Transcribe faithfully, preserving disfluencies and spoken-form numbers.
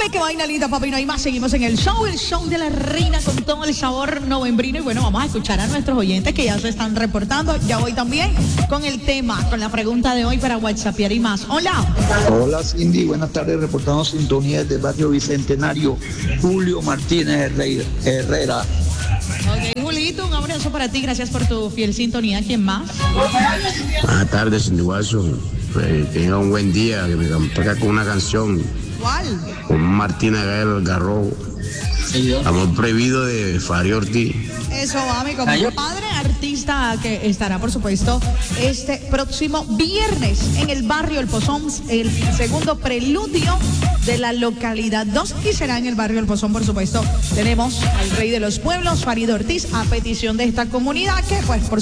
Ay, qué vaina linda, papi, no hay más. Seguimos en el show, el show de la reina con todo el sabor novembrino. Y bueno, vamos a escuchar a nuestros oyentes que ya se están reportando. Ya voy también con el tema, con la pregunta de hoy para WhatsAppear y más. Hola. Hola, Cindy, buenas tardes, reportando sintonía desde Barrio Bicentenario. Julio Martínez Herrera. Ok, Julito, un abrazo para ti, gracias por tu fiel sintonía. ¿Quién más? Buenas tardes, Cindy Watson. Eh, tenga un buen día, que me acompañe con una canción. ¿Cuál? Con Martina Gael Garro. Amor prohibido de Fari Ortiz. Eso va, mi compadre, artista que estará, por supuesto, este próximo viernes en el barrio El Pozón, el segundo preludio de la localidad dos, y será en el barrio El Pozón, por supuesto. Tenemos al rey de los pueblos, Fari Ortiz, a petición de esta comunidad, que pues por